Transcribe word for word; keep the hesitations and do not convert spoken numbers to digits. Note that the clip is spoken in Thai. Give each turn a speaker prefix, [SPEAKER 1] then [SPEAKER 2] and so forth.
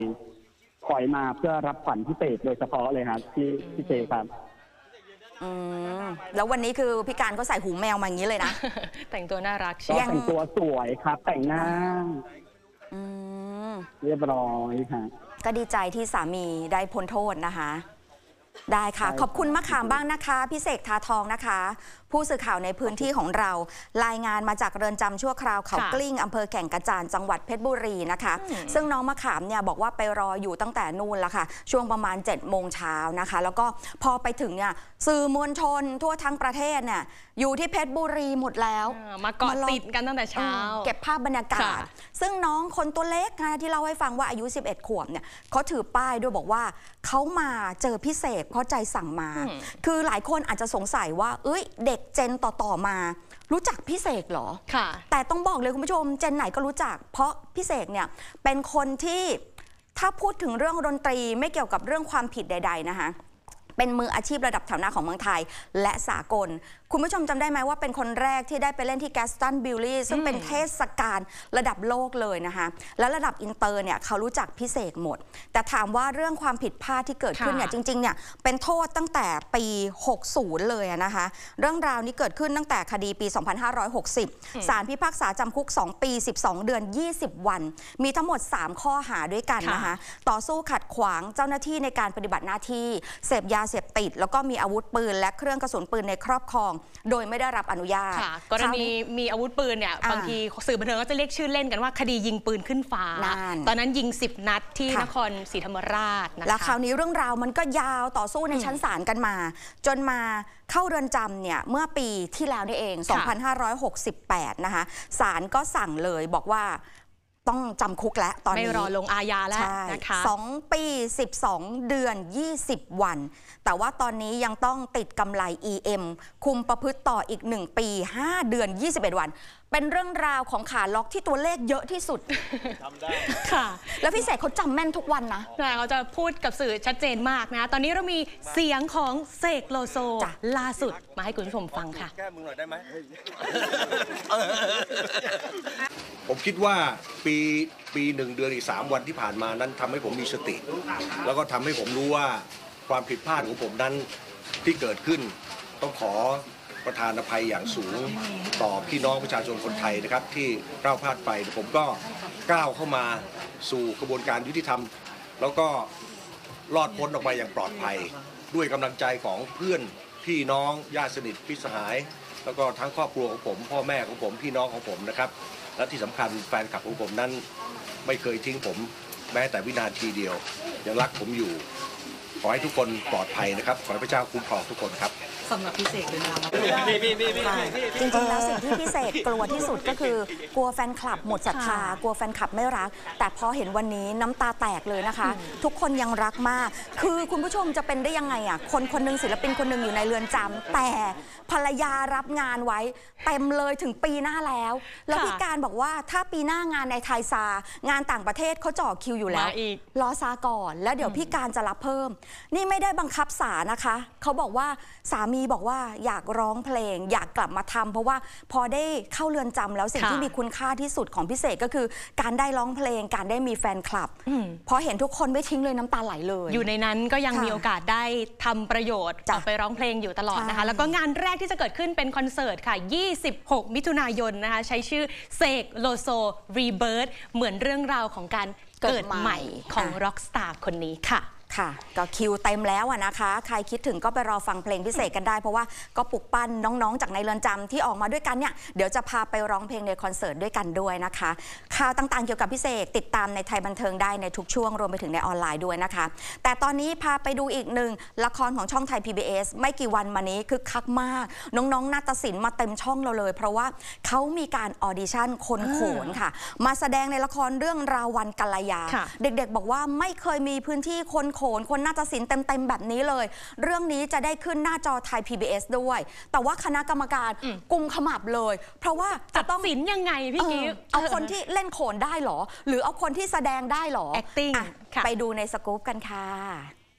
[SPEAKER 1] ถอยมาเพื่อรับขวัญพิเศษโดยเฉพาะเลยครับที่พี่เจครับ
[SPEAKER 2] อืมแล้ววันนี้คือพี่การก็ใส่หูแมวมาอย่างนี้เลยนะ
[SPEAKER 3] แต่งตัวน่ารัก
[SPEAKER 1] ก็แต่งตัวสวยครับแต่งหน้าเรียบร้อยค่ะ
[SPEAKER 2] ก็ดีใจที่สามีได้พ้นโทษนะคะได้ค่ะขอบคุณมะขามบ้างนะคะพี่เสกทาทองนะคะผู้สื่อข่าวในพื้นที่ของเรารายงานมาจากเรือนจำชั่วคราวเขากลิ้งอำเภอแก่งกระจานจังหวัดเพชรบุรีนะคะซึ่งน้องมะขามเนี่ยบอกว่าไปรออยู่ตั้งแต่นู่นละค่ะช่วงประมาณเจ็ดโมงเช้านะคะแล้วก็พอไปถึงเนี่ยสื่อมวลชนทั่วทั้งประเทศเนี่ยอยู่ที่เพชรบุรีหมดแล้ว
[SPEAKER 3] มาเกาะติดกันตั้งแต่เช้า
[SPEAKER 2] เก็บภาพบรรยากาศซึ่งน้องคนตัวเล็กนะที่เล่าให้ฟังว่าอายุสิบเอ็ดขวบเนี่ยเขาถือป้ายด้วยบอกว่าเขามาเจอพี่เสกเพราะใจสั่งมาคือหลายคนอาจจะสงสัยว่าเอ้ยเด็กเจนต่อๆมารู้จักพี่เสกเหรอค่ะแต่ต้องบอกเลยคุณผู้ชมเจนไหนก็รู้จักเพราะพี่เสกเนี่ยเป็นคนที่ถ้าพูดถึงเรื่องดนตรีไม่เกี่ยวกับเรื่องความผิดใดๆนะคะเป็นมืออาชีพระดับแถวหน้าของเมืองไทยและสากลคุณผู้ชมจำได้ไหมว่าเป็นคนแรกที่ได้ไปเล่นที่แกสตันบิลลี่ซึ่งเป็นเทศกาลระดับโลกเลยนะคะและระดับอินเตอร์เนี่ยเขารู้จักพี่เสกหมดแต่ถามว่าเรื่องความผิดพลาดที่เกิดขึ้นเนี่ยจริงๆเนี่ยเป็นโทษตั้งแต่ปีหกสิบเลยนะคะเรื่องราวนี้เกิดขึ้นตั้งแต่คดีปีสองพันห้าร้อยหกสิบศาลพิพากษาจำคุกสองปีสิบสองเดือนยี่สิบวันมีทั้งหมดสามข้อหาด้วยกันนะคะต่อสู้ขัดขวางเจ้าหน้าที่ในการปฏิบัติหน้าที่เสพยาเสพติดแล้วก็มีอาวุธปืนและเครื่องกระสุนปืนในครอบครองโดยไม่ได้รับอนุญาต
[SPEAKER 3] กรณีมีอาวุธปืนเนี่ยบางทีสื่อบันเทิงก็จะเรียกชื่อเล่นกันว่าคดียิงปืนขึ้นฟ้าตอนนั้นยิงสิบนัดที่นครศรีธรรมราชนะคะ
[SPEAKER 2] แล้วคราวนี้เรื่องราวมันก็ยาวต่อสู้ในชั้นศาลกันมาจนมาเข้าเรือนจำเนี่ยเมื่อปีที่แล้วนี่เองสองพันห้าร้อยหกสิบแปดนะคะศาลก็สั่งเลยบอกว่าต้องจำคุกแล้วตอนนี้
[SPEAKER 3] ไม่รอลงอาญาแล้วนะคะ
[SPEAKER 2] สองปีสิบสองเดือนยี่สิบวันแต่ว่าตอนนี้ยังต้องติดกำไร อี เอ็ม คุมประพฤติต่ออีกหนึ่งปีห้าเดือนยี่สิบเอ็ดวันเป็นเรื่องราวของขาล็อกที่ตัวเลขเยอะที่สุด
[SPEAKER 3] จำได้ค่ะ
[SPEAKER 2] แล้วพี่เสกเขาจำแม่นทุกวันนะ
[SPEAKER 3] เขาจะพูดกับสื่อชัดเจนมากนะตอนนี้เรามีเสียงของเสกโลโซล่าสุดมาให้คุณผู้ชมฟังค่ะ
[SPEAKER 4] แก้มือหน่อยได้ไหมผมคิดว่าปีปีหนึ่งเดือนอีกสามวันที่ผ่านมานั้นทำให้ผมมีสติแล้วก็ทำให้ผมรู้ว่าความผิดพลาดของผมนั้นที่เกิดขึ้นต้องขอประทานอภัยอย่างสูงต่อพี่น้องประชาชนคนไทยนะครับที่ก้าวพลาดไปผมก็ก้าวเข้ามาสู่กระบวนการยุติธรรมแล้วก็รอดพ้นออกมาอย่างปลอดภัยด้วยกำลังใจของเพื่อนพี่น้องญาติสนิทพี่สหายแล้วก็ทั้งครอบครัวของผมพ่อแม่ของผมพี่น้องของผมนะครับและที่สำคัญแฟนคลับของผมนั้นไม่เคยทิ้งผมแม้แต่วินาทีเดียวยังรักผมอยู่ขอให้ทุกคนปลอดภัยนะครับขอให้พระเจ้าคุ้มครองทุกคนครับ
[SPEAKER 3] สำหรับพี่เสกเลยนะ
[SPEAKER 2] จริงๆแล้วสิ่งที่พี่เสกกลัวที่สุดก็คือกลัวแฟนคลับหมดศรัทธากลัวแฟนคลับไม่รักแต่พอเห็นวันนี้น้ำตาแตกเลยนะคะทุกคนยังรักมากคือคุณผู้ชมจะเป็นได้ยังไงอ่ะคนคนหนึ่งศิลปินคนหนึ่งอยู่ในเรือนจำแต่ภรรยารับงานไว้เต็มเลยถึงปีหน้าแล้วแล้วพี่การบอกว่าถ้าปีหน้างานในไทยซางานต่างประเทศเขาจ่อคิวอยู่แล้วรอซาก่อนแล้วเดี๋ยวพี่การจะรับเพิ่มนี่ไม่ได้บังคับสานะคะเขาบอกว่าสามีบอกว่าอยากร้องเพลงอยากกลับมาทำเพราะว่าพอได้เข้าเรือนจำแล้วสิ่งที่มีคุณค่าที่สุดของพี่เสกก็คือการได้ร้องเพลงการได้มีแฟนคลับพอเห็นทุกคนไม่ทิ้งเลยน้ำตาไหลเลย
[SPEAKER 3] อยู่ในนั้นก็ยังมีโอกาสได้ทำประโยชน์ออกไปร้องเพลงอยู่ตลอดนะคะแล้วก็งานแรกที่จะเกิดขึ้นเป็นคอนเสิร์ตค่ะยี่สิบหกมิถุนายนนะคะใช้ชื่อเสกโลโซรีเบิร์ธเหมือนเรื่องราวของการเกิดใหม่ของร็อกสตาร์คนนี้ค่ะ
[SPEAKER 2] ค่ะก็คิวเต็มแล้วนะคะใครคิดถึงก็ไปรอฟังเพลงพิเศษกันได้เพราะว่าก็ปลุกปั้นน้องๆจากในเรือนจำที่ออกมาด้วยกันเนี่ยเดี๋ยวจะพาไปร้องเพลงในคอนเสิร์ตด้วยกันด้วยนะคะข่าวต่างๆเกี่ยวกับพิเศษติดตามในไทยบันเทิงได้ในทุกช่วงรวมไปถึงในออนไลน์ด้วยนะคะแต่ตอนนี้พาไปดูอีกหนึ่งละครของช่องไทย พี บี เอส ไม่กี่วันมานี้คือคักมากน้องๆนาฏศิลป์มาเต็มช่องเราเลยเพราะว่าเขามีการออดิชั่นคนโขนค่ะมาแสดงในละครเรื่องราวันกัลยาเด็กๆบอกว่าไม่เคยมีพื้นที่คนโขนคนนาฏศิลป์เต็มๆแบบนี้เลยเรื่องนี้จะได้ขึ้นหน้าจอไทย พี บี เอส ด้วยแต่ว่าคณะกรรมการกุมขมับเลยเพราะว่า
[SPEAKER 3] จะต้องศิลป์ยังไงพี่กิ๊ฟ
[SPEAKER 2] เอาคนที่เล่นโขนได้หรอหรือเอาคนที่แสดงได้หรอ
[SPEAKER 3] acting
[SPEAKER 2] ไปดูในสกู๊ปกันค่ะ